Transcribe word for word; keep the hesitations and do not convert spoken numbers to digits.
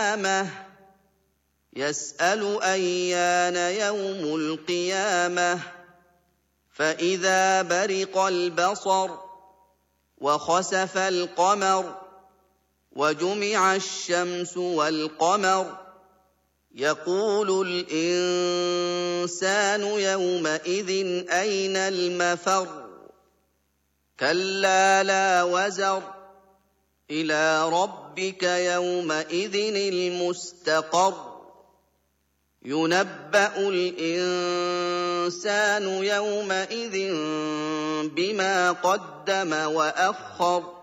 يسأل أيان يوم القيامة فإذا برق البصر وخسف القمر وجمع الشمس والقمر يقول الإنسان يومئذ أين المفر كلا لا وزر إلى ربك يومئذ المستقر ينبأ الإنسان يومئذ بما قدم وأخر